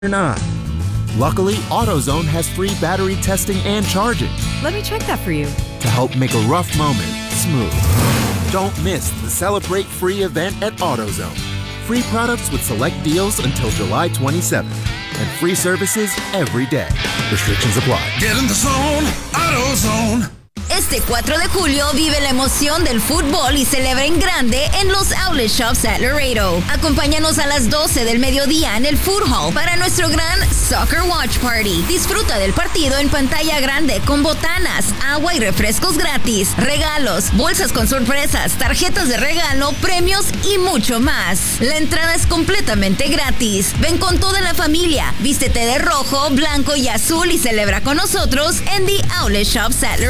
not. Luckily, AutoZone has free battery testing and charging Let me check that for you. to help make a rough moment smooth. Don't miss the Celebrate Free event at AutoZone. Free products with select deals until July 27th. And free services every day. Restrictions apply. Get in the zone, AutoZone. Este 4 de julio vive la emoción del fútbol y celebra en grande en los Outlet Shops at Laredo. Acompáñanos a las 12 del mediodía en el Food Hall para nuestro gran Soccer Watch Party. Disfruta del partido en pantalla grande con botanas, agua y refrescos gratis, regalos, bolsas con sorpresas, tarjetas de regalo, premios y mucho más. La entrada es completamente gratis. Ven con toda la familia, vístete de rojo, blanco y azul y celebra con nosotros en The Outlet Shops at Laredo.